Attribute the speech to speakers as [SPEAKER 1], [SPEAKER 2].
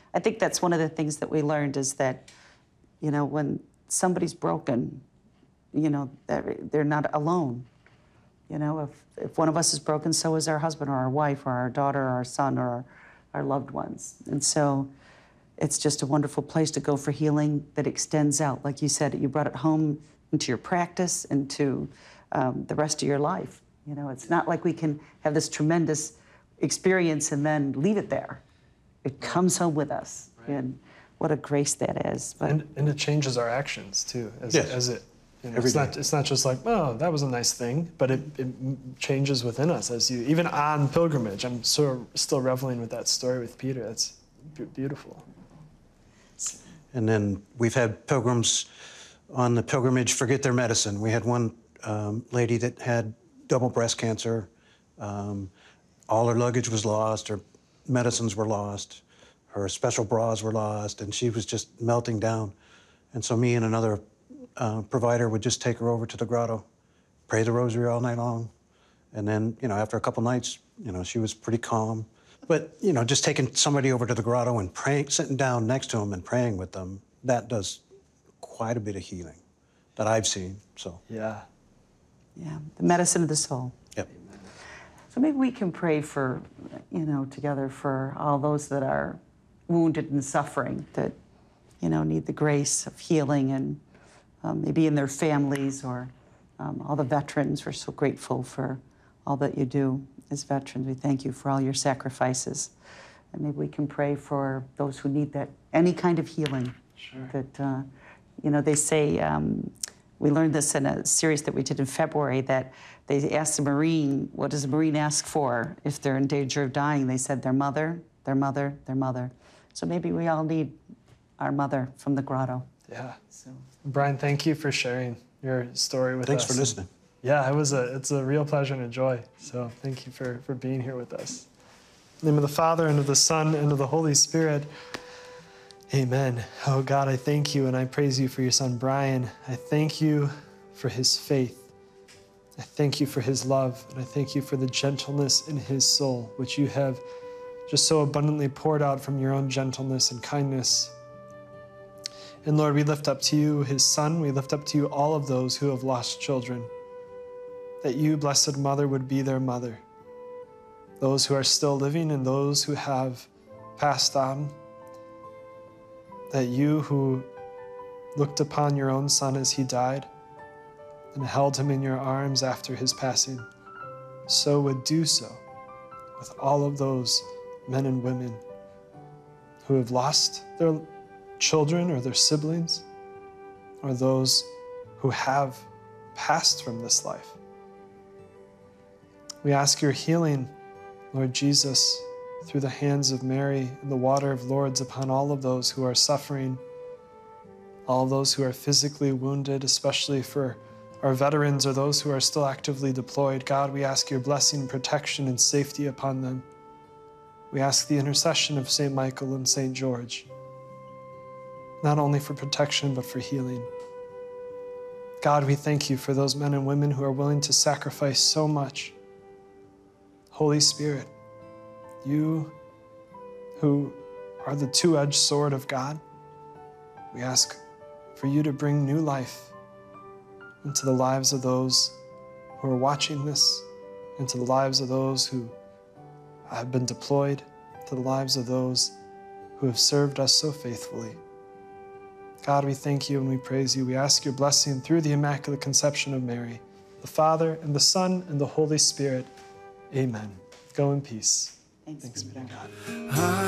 [SPEAKER 1] I think that's one of the things that we learned is that, you know, when somebody's broken, you know, they're not alone. You know, if one of us is broken, so is our husband or our wife or our daughter or our son or our loved ones. And so it's just a wonderful place to go for healing that extends out. Like you said, you brought it home into your practice, into the rest of your life. You know, it's not like we can have this tremendous experience and then leave it there. It comes home with us. Right. And what a grace that is. But,
[SPEAKER 2] and it changes our actions, too, as it, you know, it's not just like, oh, that was a nice thing, but it changes within us as you, even on pilgrimage. I'm still reveling with that story with Peter. That's beautiful.
[SPEAKER 3] And then we've had pilgrims on the pilgrimage forget their medicine. We had one lady that had double breast cancer. All her luggage was lost, her medicines were lost, her special bras were lost, and she was just melting down. And so me and another provider would just take her over to the grotto, pray the rosary all night long. And then, you know, after a couple nights, you know, she was pretty calm. But, you know, just taking somebody over to the grotto and praying, sitting down next to them and praying with them, that does quite a bit of healing that I've seen, so.
[SPEAKER 2] Yeah.
[SPEAKER 1] Yeah, the medicine of the soul.
[SPEAKER 3] Yep.
[SPEAKER 1] So maybe we can pray for, you know, together for all those that are wounded and suffering, that, you know, need the grace of healing, and maybe in their families, or all the veterans. We're so grateful for all that you do as veterans. We thank you for all your sacrifices. And maybe we can pray for those who need that, any kind of healing.
[SPEAKER 2] Sure.
[SPEAKER 1] That, you know, they say, we learned this in a series that we did in February, that they asked the Marine, what does a Marine ask for if they're in danger of dying? They said their mother, their mother, their mother. So maybe we all need our mother from the grotto.
[SPEAKER 2] Yeah. So, Brian, thank you for sharing your story with us.
[SPEAKER 3] Thanks for listening.
[SPEAKER 2] Yeah, it's a real pleasure and a joy. So thank you for being here with us. In the name of the Father, and of the Son, and of the Holy Spirit. Amen. Oh, God, I thank you, and I praise you for your son, Brian. I thank you for his faith. I thank you for his love, and I thank you for the gentleness in his soul, which you have just so abundantly poured out from your own gentleness and kindness. And Lord, we lift up to you his son. We lift up to you all of those who have lost children, that you, Blessed Mother, would be their mother. Those who are still living and those who have passed on, that you, who looked upon your own son as he died and held him in your arms after his passing, so would do so with all of those men and women who have lost their children or their siblings, or those who have passed from this life. We ask your healing, Lord Jesus, through the hands of Mary and the water of Lourdes upon all of those who are suffering, all those who are physically wounded, especially for our veterans or those who are still actively deployed. God, we ask your blessing, protection, and safety upon them. We ask the intercession of St. Michael and St. George, not only for protection, but for healing. God, we thank you for those men and women who are willing to sacrifice so much. Holy Spirit, you who are the two-edged sword of God, we ask for you to bring new life into the lives of those who are watching this, into the lives of those who have been deployed, to the lives of those who have served us so faithfully. God, we thank you and we praise you. We ask your blessing through the Immaculate Conception of Mary, the Father and the Son and the Holy Spirit. Amen. Go in peace.
[SPEAKER 1] Thanks
[SPEAKER 2] be to God.